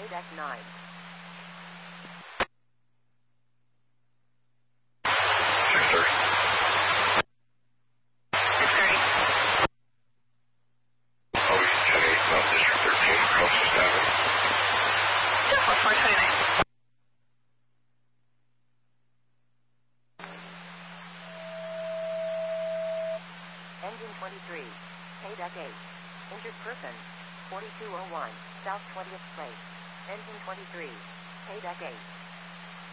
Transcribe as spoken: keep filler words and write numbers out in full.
Paydeck nine. Engine twenty-three. Paydeck eight. Injured person. forty-two oh one. South twentieth Place. Engine twenty-three. Paydeck eight.